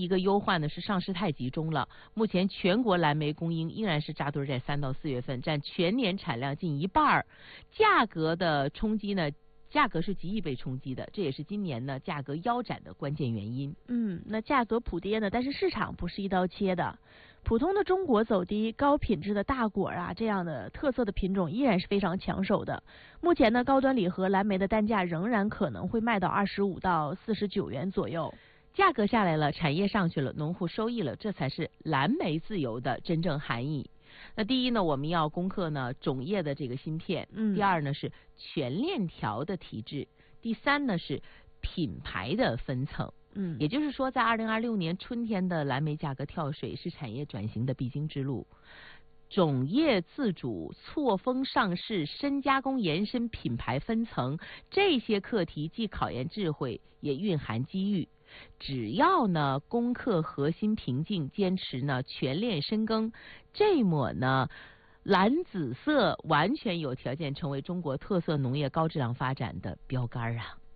一个忧患呢是上市太集中了，目前全国蓝莓供应依然是扎堆在3到4月份，占全年产量近一半，价格的冲击呢，价格是极易被冲击的，这也是今年呢价格腰斩的关键原因。 那价格普跌呢，但是市场不是一刀切的，普通的中国走低，高品质的大果啊这样的特色的品种依然是非常抢手的。目前呢，高端礼盒蓝莓的单价仍然可能会卖到25到49元左右。 价格下来了，产业上去了，农户收益了，这才是蓝莓自由的真正含义。那第一呢，我们要攻克呢种业的这个芯片，第二呢是全链条的提质，第三呢是品牌的分层。也就是说，在2026年春天的蓝莓价格跳水是产业转型的必经之路。种业自主、错峰上市、深加工延伸、品牌分层，这些课题既考验智慧，也蕴含机遇。只要呢攻克核心瓶颈，坚持呢全链深耕，这抹呢蓝紫色完全有条件成为中国特色农业高质量发展的标杆啊！